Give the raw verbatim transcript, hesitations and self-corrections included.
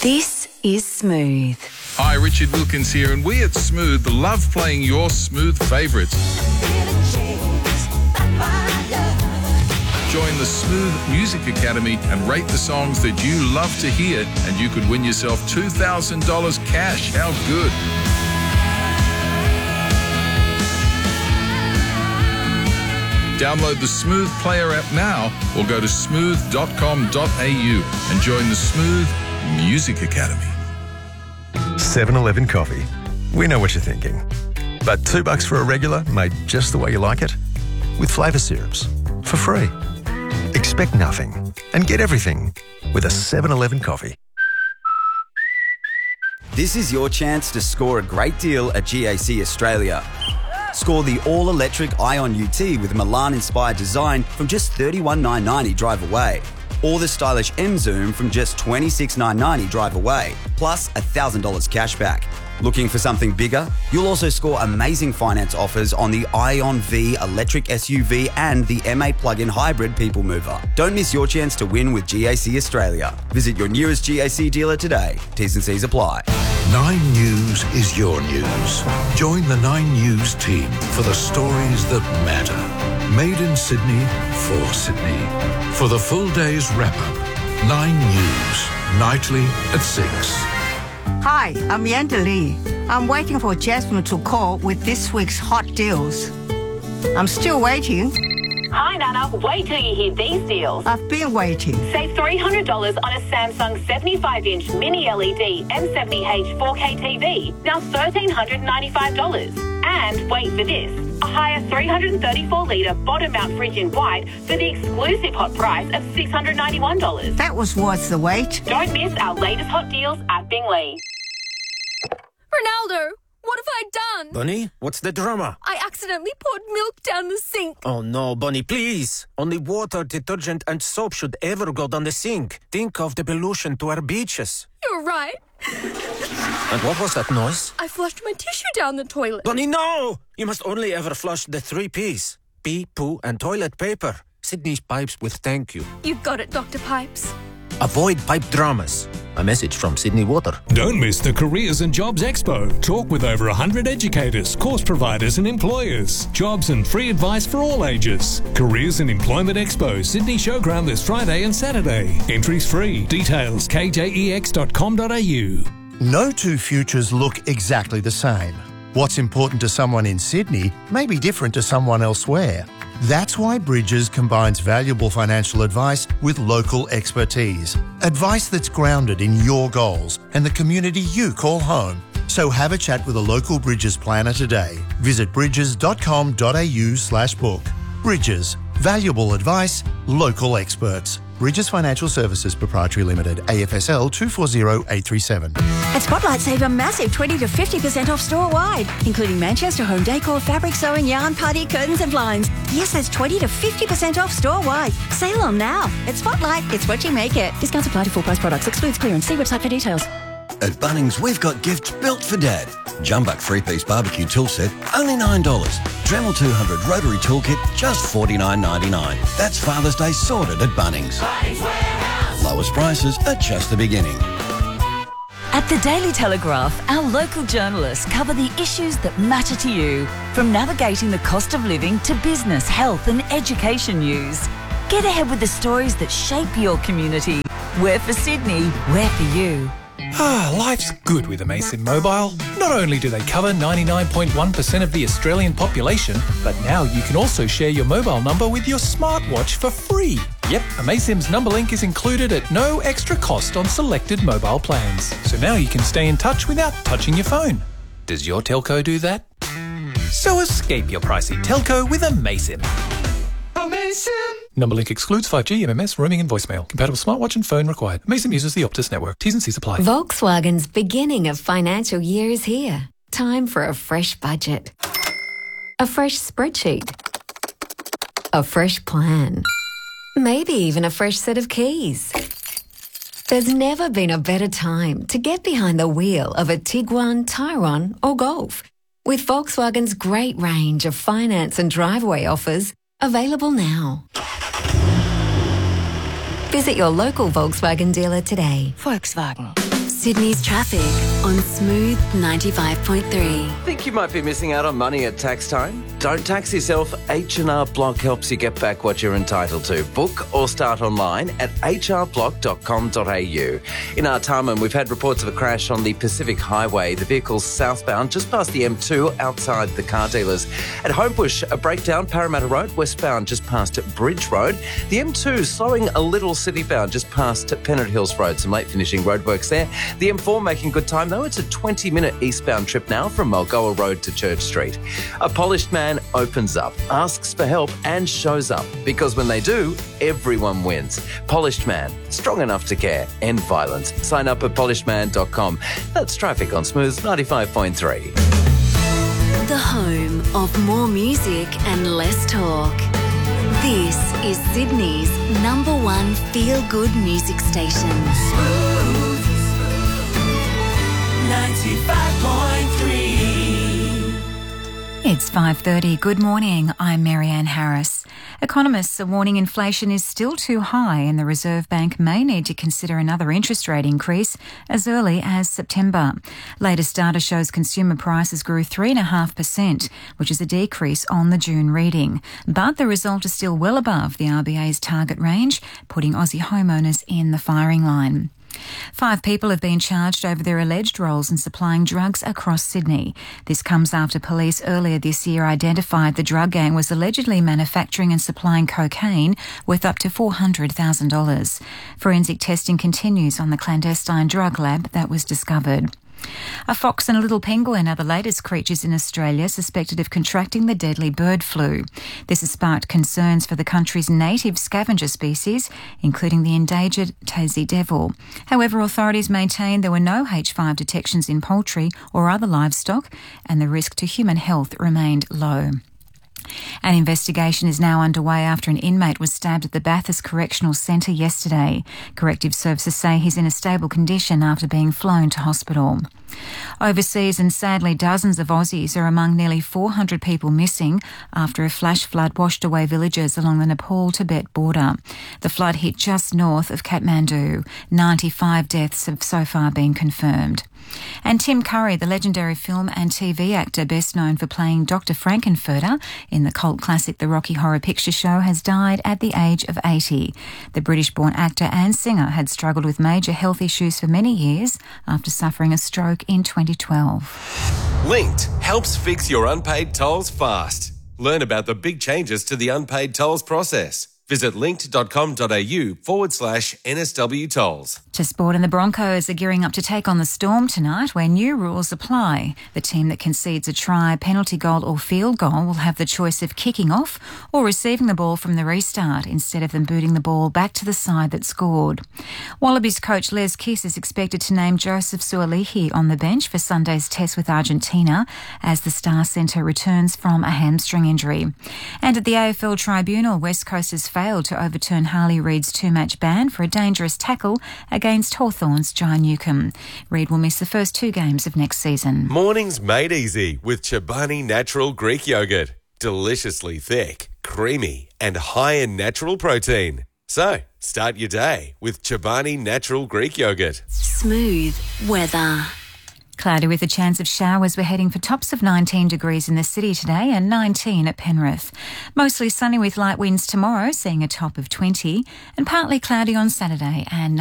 This is Smooth. Hi, Richard Wilkins here, and we at Smooth love playing your Smooth favourites. Join the Smooth Music Academy and rate the songs that you love to hear, and you could win yourself two thousand dollars cash. How good. Download the Smooth Player app now or go to smooth dot com dot a u and join the Smooth Music Academy. seven eleven coffee. We know what you're thinking. But two bucks for a regular made just the way you like it? With flavour syrups. For free. Expect nothing and get everything with a seven eleven coffee. This is your chance to score a great deal at G A C Australia. Score the all-electric Ion U T with Milan-inspired design from just thirty-one thousand nine hundred ninety dollars drive away. Or the stylish M-Zoom from just twenty-six thousand nine hundred ninety dollars drive away, plus one thousand dollars cash back. Looking for something bigger? You'll also score amazing finance offers on the Ion V electric S U V and the M A plug-in hybrid people mover. Don't miss your chance to win with G A C Australia. Visit your nearest G A C dealer today. T's and C's apply. Nine News is your news. Join the Nine News team for the stories that matter. Made in Sydney, for Sydney. For the full day's wrap-up, Nine News, nightly at six. Hi, I'm Yanda Lee. I'm waiting for Jasmine to call with this week's hot deals. I'm still waiting. Hi, Nana. Wait till you hear these deals. I've been waiting. Save three hundred dollars on a Samsung seventy-five inch mini L E D M seventy H four K T V, now one thousand three hundred ninety-five dollars. And wait for this, a higher three hundred thirty-four litre bottom mount fridge in white for the exclusive hot price of six hundred ninety-one dollars. That was worth the wait. Don't miss our latest hot deals at Bingley. Ronaldo, what have I done? Bunny, what's the drama? I accidentally poured milk down the sink. Oh no, Bunny, please. Only water, detergent and soap should ever go down the sink. Think of the pollution to our beaches. You're right. And what was that noise? I flushed my tissue down the toilet. Bunny, no! You must only ever flush the three P's. Pee, poo and toilet paper. Sydney's pipes with thank you. You got it, Doctor Pipes. Avoid pipe dramas. A message from Sydney Water. Don't miss the Careers and Jobs Expo. Talk with over one hundred educators, course providers and employers. Jobs and free advice for all ages. Careers and Employment Expo, Sydney Showground this Friday and Saturday. Entries free. Details k j e x dot com dot a u. No two futures look exactly the same. What's important to someone in Sydney may be different to someone elsewhere. That's why Bridges combines valuable financial advice with local expertise. Advice that's grounded in your goals and the community you call home. So have a chat with a local Bridges planner today. Visit bridges dot com dot a u slash book. Bridges. Valuable advice, local experts. Bridges Financial Services Proprietary Limited, A F S L two four zero eight three seven. At Spotlight, save a massive twenty to fifty percent off store-wide, including Manchester home decor, fabric sewing, yarn, party, curtains and blinds. Yes, that's twenty to fifty percent off store-wide. Sale on now. At Spotlight, it's what you make it. Discounts apply to full-price products. Excludes clearance. See website for details. At Bunnings, we've got gifts built for Dad. Jumbuck three-piece barbecue tool set, only nine dollars. Dremel two hundred rotary toolkit, just forty-nine ninety-nine. That's Father's Day sorted at Bunnings. Bunnings Warehouse. Lowest prices are just the beginning. At the Daily Telegraph, our local journalists cover the issues that matter to you, from navigating the cost of living to business, health and education news. Get ahead with the stories that shape your community. We're for Sydney, we're for you. Ah, life's good with Amaysim Mobile. Not only do they cover ninety-nine point one percent of the Australian population, but now you can also share your mobile number with your smartwatch for free. Yep, Amaysim's number link is included at no extra cost on selected mobile plans. So now you can stay in touch without touching your phone. Does your telco do that? So escape your pricey telco with Amaysim. Amaysim! Number link excludes five G, M M S, roaming and voicemail. Compatible smartwatch and phone required. Amaysim uses the Optus network. T's and C's apply. Volkswagen's beginning of financial year is here. Time for a fresh budget. A fresh spreadsheet. A fresh plan. Maybe even a fresh set of keys. There's never been a better time to get behind the wheel of a Tiguan, Tyrone or Golf. With Volkswagen's great range of finance and driveway offers available now. Visit your local Volkswagen dealer today. Volkswagen. Sydney's traffic on Smooth ninety-five point three. Think you might be missing out on money at tax time? Don't tax yourself. H and R Block helps you get back what you're entitled to. Book or start online at h r block dot com dot a u. In Artarmon, we've had reports of a crash on the Pacific Highway. The vehicle's southbound, just past the M two, outside the car dealers. At Homebush, a breakdown, Parramatta Road, westbound, just past Bridge Road. The M two slowing a little citybound, just past Pennant Hills Road. Some late finishing roadworks there. The M four making good time, though. It's a twenty-minute eastbound trip now from Mulgoa Road to Church Street. A polished man opens up, asks for help and shows up. Because when they do, everyone wins. Polished Man, strong enough to care, end violence. Sign up at polished man dot com. That's traffic on Smooth ninety-five point three. The home of more music and less talk. This is Sydney's number one feel-good music station. Smooth ninety-five point three. It's five thirty. Good morning. I'm Marianne Harris. Economists are warning inflation is still too high and the Reserve Bank may need to consider another interest rate increase as early as September. Latest data shows consumer prices grew three point five percent, which is a decrease on the June reading. But the result is still well above the R B A's target range, putting Aussie homeowners in the firing line. Five people have been charged over their alleged roles in supplying drugs across Sydney. This comes after police earlier this year identified the drug gang was allegedly manufacturing and supplying cocaine worth up to four hundred thousand dollars. Forensic testing continues on the clandestine drug lab that was discovered. A fox and a little penguin are the latest creatures in Australia suspected of contracting the deadly bird flu. This has sparked concerns for the country's native scavenger species, including the endangered Tassie devil. However, authorities maintain there were no H five detections in poultry or other livestock, and the risk to human health remained low. An investigation is now underway after an inmate was stabbed at the Bathurst Correctional Centre yesterday. Corrective services say he's in a stable condition after being flown to hospital. Overseas, and sadly dozens of Aussies are among nearly four hundred people missing after a flash flood washed away villages along the Nepal-Tibet border. The flood hit just north of Kathmandu. ninety-five deaths have so far been confirmed. And Tim Curry, the legendary film and T V actor best known for playing Doctor Frankenfurter in the cult classic The Rocky Horror Picture Show, has died at the age of eighty. The British-born actor and singer had struggled with major health issues for many years after suffering a stroke in twenty twelve. Linked helps fix your unpaid tolls fast. Learn about the big changes to the unpaid tolls process. Visit linked.com.au forward slash NSW tolls. To sport, and the Broncos are gearing up to take on the Storm tonight, where new rules apply. The team that concedes a try, penalty goal or field goal will have the choice of kicking off or receiving the ball from the restart instead of them booting the ball back to the side that scored. Wallabies coach Les Kiss is expected to name Joseph Suolihi on the bench for Sunday's test with Argentina as the Star Centre returns from a hamstring injury. And at the A F L Tribunal, West Coast has failed to overturn Harley Reid's two-match ban for a dangerous tackle against Hawthorn's John Newcombe. Reid will miss the first two games of next season. Mornings made easy with Chobani Natural Greek Yogurt. Deliciously thick, creamy and high in natural protein. So, start your day with Chobani Natural Greek Yogurt. Smooth weather. Cloudy with a chance of showers. We're heading for tops of nineteen degrees in the city today and nineteen at Penrith. Mostly sunny with light winds tomorrow, seeing a top of twenty, and partly cloudy on Saturday and